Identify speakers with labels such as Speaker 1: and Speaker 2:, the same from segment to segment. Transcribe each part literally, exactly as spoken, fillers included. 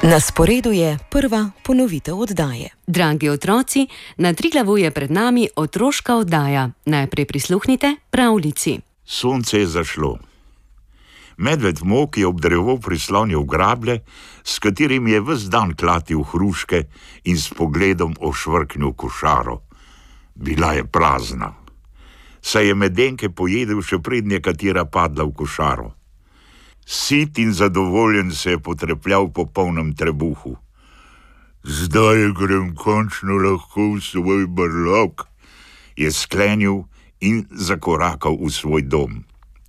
Speaker 1: Na sporedu je prva ponovitev oddaje.
Speaker 2: Dragi otroci, na Triglavu je pred nami otroška oddaja. Najprej prisluhnite pravljici.
Speaker 3: Sonce je zašlo. Medved Mok je ob drevo prislonil grablje, s katerim je ves dan klatil hruške in s pogledom ošvrknil košaro. Bila je prazna. Saj je medenke pojedel še prednje, katera padla v košaro. Sit in zadovoljen se je potrepljal po polnem trebuhu. Zdaj grem končno lahko v svoj brlog, je sklenil in zakorakal v svoj dom.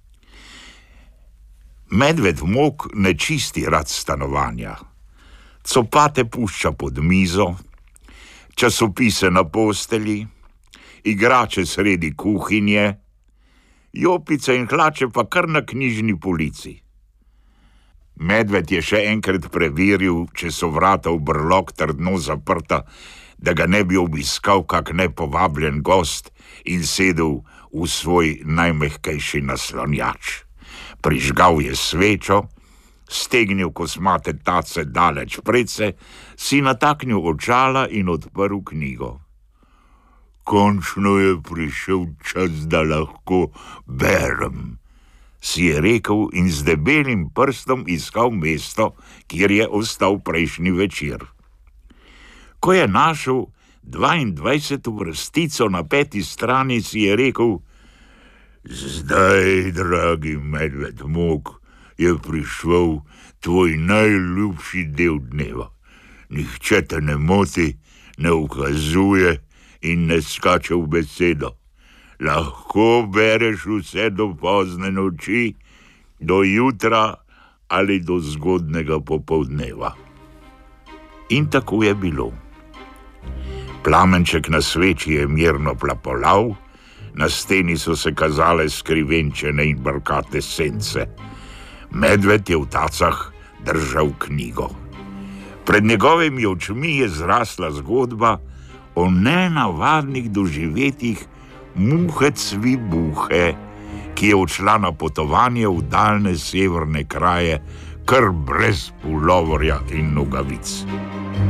Speaker 3: Medved Mok ne čisti rad stanovanja. Copate pušča pod mizo, časopise na postelji, igrače sredi kuhinje, jopice in hlače pa kar na knjižni polici. Medved je še enkrat preveril, če so vrata v brlog trdno zaprta, da ga ne bi obiskal kak nepovabljen gost in sedel v svoj najmehkejši naslonjač. Prižgal je svečo, stegnil kosmate tace daleč predse, si nataknil očala in odprl knjigo. Končno je prišel čas, da lahko berem, si je rekel in z debelim prstom iskal mesto, kjer je ostal prejšnji večer. Ko je našel dvaindvajseto vrstico na peti strani, si je rekel: Zdaj, dragi Medved Mok, je prišel tvoj najljubši del dneva. Nihče te ne moti, ne ukazuje in ne skače v besedo. Lahko bereš vse do pozne noči, do jutra ali do zgodnega popoldneva. In tako je bilo. Plamenček na sveči je mirno plapolal, na steni so se kazale skrivenčene in brkate sence. Medved je v tacah držal knjigo. Pred njegovimi očmi je zrasla zgodba o nenavadnih doživetjih Muhe Cvibuhe, ki je odšla na potovanje v daljne severne kraje, kar brez puloverja in nogavic.